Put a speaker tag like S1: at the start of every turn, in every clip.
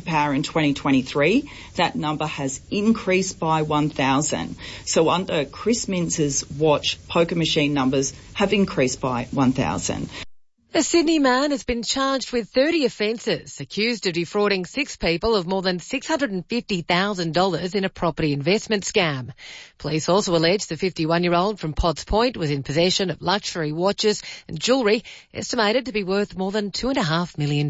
S1: power in 2023, that number has increased by 1,000. So under Chris Mintz's watch, poker machine numbers have increased by 1,000.
S2: A Sydney man has been charged with 30 offences, accused of defrauding 6 people of more than $650,000 in a property investment scam. Police also allege the 51-year-old from Potts Point was in possession of luxury watches and jewellery estimated to be worth more than $2.5 million.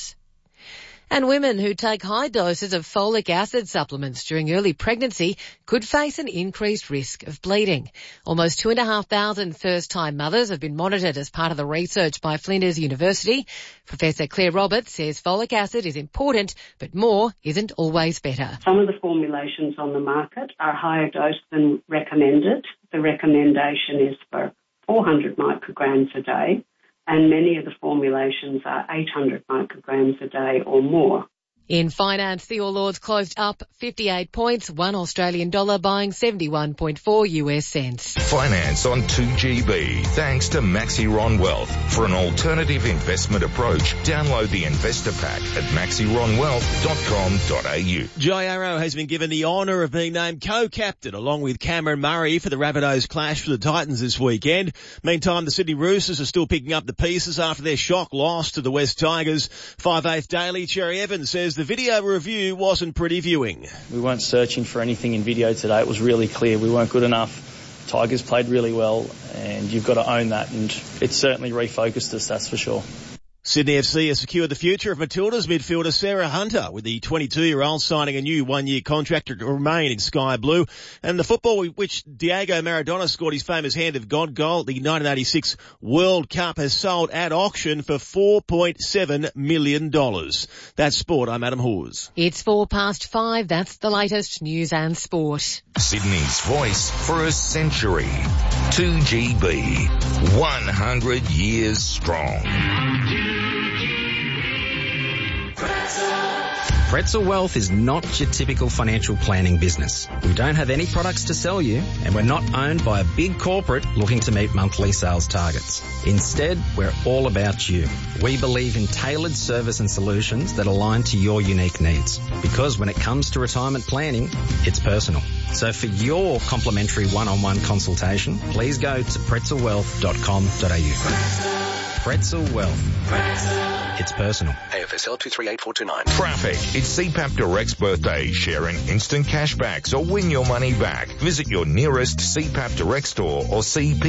S2: And women who take high doses of folic acid supplements during early pregnancy could face an increased risk of bleeding. Almost 2,500 first-time mothers have been monitored as part of the research by Flinders University. Professor Claire Roberts says folic acid is important, but more isn't always better.
S3: Some of the formulations on the market are higher dose than recommended. The recommendation is for 400 micrograms a day, and many of the formulations are 800 micrograms a day or more.
S2: In finance, the All Ords closed up 58 points, $1 Australian dollar buying 71.4 US cents.
S4: Finance on 2GB, thanks to Maxiron Wealth. For an alternative investment approach, download the investor pack at maxironwealth.com.au.
S5: Jai Arrow has been given the honour of being named co-captain along with Cameron Murray for the Rabbitohs clash for the Titans this weekend. Meantime, the Sydney Roosters are still picking up the pieces after their shock loss to the West Tigers. 5/8 Daily, Cherry Evans says the video review wasn't pretty viewing.
S6: We weren't searching for anything in video today. It was really clear we weren't good enough. Tigers played really well, and you've got to own that, and it certainly refocused us, that's for sure.
S5: Sydney FC has secured the future of Matilda's midfielder Sarah Hunter, with the 22-year-old signing a new one-year contract to remain in Sky Blue. And the football which Diego Maradona scored his famous Hand of God goal at the 1986 World Cup has sold at auction for $4.7 million. That's sport. I'm Adam Hawes.
S2: It's 5:04. That's the latest news and sport.
S4: Sydney's voice for a century. 2GB, 100 years strong.
S7: Pretzel Wealth is not your typical financial planning business. We don't have any products to sell you, and we're not owned by a big corporate looking to meet monthly sales targets. Instead, we're all about you. We believe in tailored service and solutions that align to your unique needs. Because when it comes to retirement planning, it's personal. So for your complimentary one-on-one consultation, please go to pretzelwealth.com.au. Pretzel Wealth. It's personal.
S4: AFSL 238429. Traffic. It's CPAP Direct's birthday. Sharing instant cashbacks or win your money back. Visit your nearest CPAP Direct store or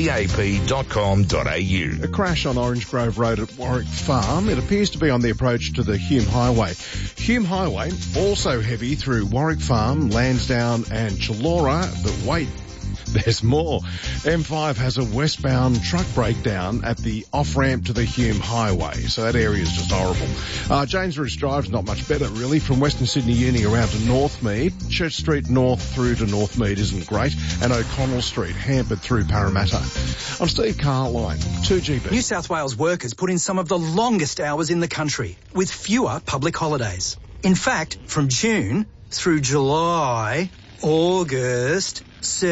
S4: cpap.com.au.
S8: A crash on Orange Grove Road at Warwick Farm. It appears to be on the approach to the Hume Highway. Hume Highway also heavy through Warwick Farm, Lansdowne and Chullora, but wait, there's more. M5 has a westbound truck breakdown at the off-ramp to the Hume Highway, so that area is just horrible. James Ridge Drive's not much better, really, from Western Sydney Uni around to Northmead. Church Street North through to Northmead isn't great, and O'Connell Street hampered through Parramatta. I'm Steve Carline, 2GB.
S9: New South Wales workers put in some of the longest hours in the country, with fewer public holidays. In fact, from June through July, August,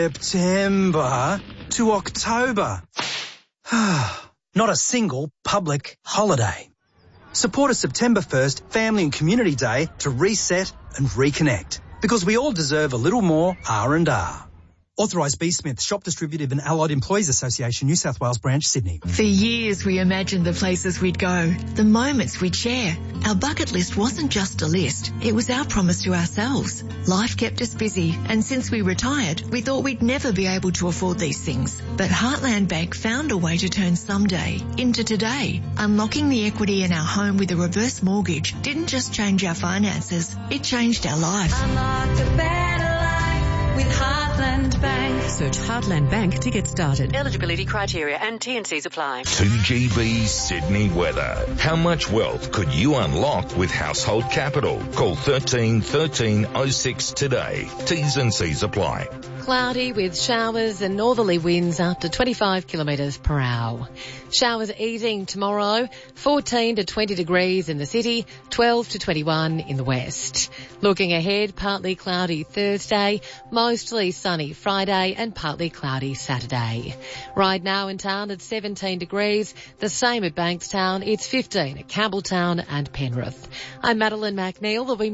S9: September to October. Not a single public holiday. Support a September 1st Family and Community Day to reset and reconnect. Because we all deserve a little more R&R. Authorised B. Smith, Shop Distributive and Allied Employees Association, New South Wales Branch, Sydney.
S10: For years we imagined the places we'd go, the moments we'd share. Our bucket list wasn't just a list, it was our promise to ourselves. Life kept us busy, and since we retired, we thought we'd never be able to afford these things. But Heartland Bank found a way to turn someday into today. Unlocking the equity in our home with a reverse mortgage didn't just change our finances, it changed our life.
S11: Unlock a better life with Heartland Bank.
S2: Search Heartland Bank to get started. Eligibility criteria and T&Cs apply.
S4: 2GB Sydney weather. How much wealth could you unlock with Household Capital? Call 13 13 06 today. T's and C's apply.
S2: Cloudy with showers and northerly winds up to 25 kilometres per hour. Showers easing tomorrow, 14 to 20 degrees in the city, 12 to 21 in the west. Looking ahead, partly cloudy Thursday, mostly sunny Friday and partly cloudy Saturday. Right now in town it's 17 degrees, the same at Bankstown, it's 15 at Campbelltown and Penrith. I'm Madeline McNeil. There'll be